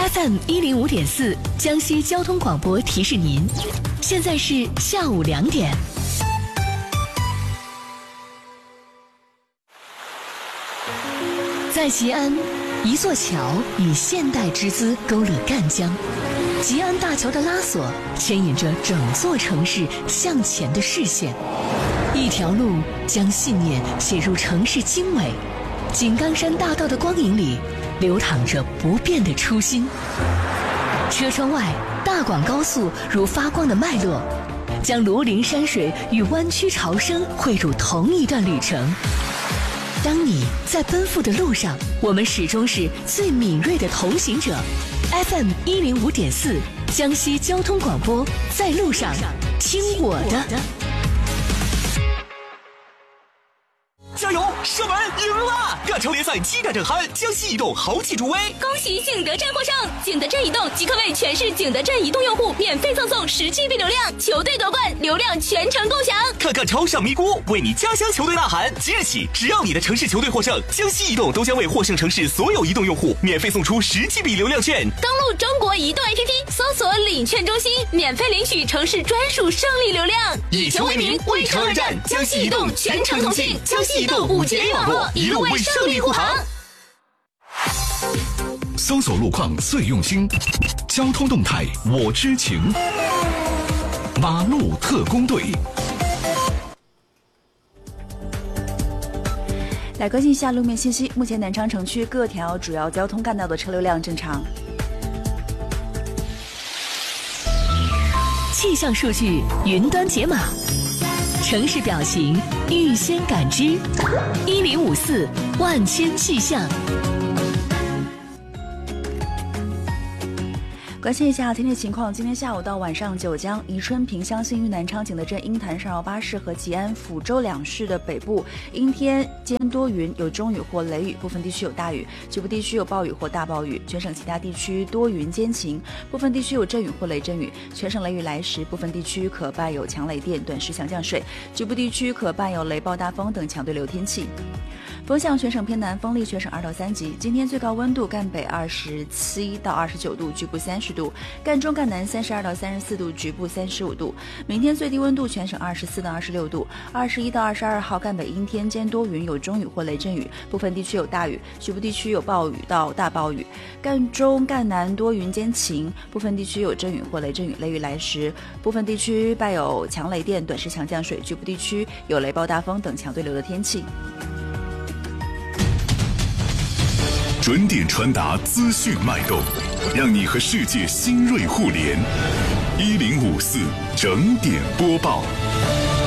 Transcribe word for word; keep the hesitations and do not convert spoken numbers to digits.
F M 一零五点四江西交通广播提示您，现在是下午两点。在吉安，一座桥以现代之姿勾勒赣江。吉安大桥的拉索牵引着整座城市向前的视线，一条路将信念写入城市经纬。井冈山大道的光影里，流淌着不变的初心。车窗外，大广高速如发光的脉络，将庐陵山水与湾区潮生汇入同一段旅程。当你在奔赴的路上，我们始终是最敏锐的同行者。F M 一零五点四，江西交通广播，在路上，听我的。 加油！射门赢了！亚超联赛激战正酣，江西移动豪气助威！ 恭喜景德镇获胜！景德镇移动即刻为全市景德镇移动用户免费赠送十 G B 流量，球队夺冠，流量全程共享。 看看超上咪咕，为你家乡球队呐喊！即日起，只要你的城市球队获胜，江西移动都将为获胜城市所有移动用户免费送出十 G B 流量券。 登录中国移动 A P P， 搜索领券中心，免费领取城市专属胜利流量。 以球为名，为城而战，江西移动全程同庆，江西移动五 G 网络一路为胜利护航。 搜索路况最用心，交通动态我知情。马路特工队。 来关心一下路面信息，目前南昌城区各条主要交通干道的车流量正常。 气象数据云端解码，城市表情预先感知，一零五四万千气象。 关心一下天气情况，今天下午到晚上，九江、宜春、萍乡、新余、南昌、景德镇、鹰潭、上饶巴市和吉安、抚州两市的北部阴天兼多云，有中雨或雷雨，部分地区有大雨，局部地区有暴雨或大暴雨。全省其他地区多云间晴，部分地区有阵雨或雷阵雨。全省雷雨来时，部分地区可伴有强雷电、短时强降水，局部地区可伴有雷暴大风等强对流天气。风向全省偏南，风力全省二到三级。今天最高温度赣北二十七到二十九度，局部三十度；赣中、赣南三十二到三十四度，局部三十五度。明天最低温度全省二十四到二十六度。二十一到二十二号赣北阴天兼多云，有中雨或雷阵雨，部分地区有大雨，局部地区有暴雨到大暴雨。赣中、赣南多云间晴，部分地区有阵雨或雷阵雨，雷雨来时，部分地区伴有强雷电、短时强降水，局部地区有雷暴大风等强对流的天气。 准点传达资讯脉动，让你和世界新锐互联。一零五四整点播报。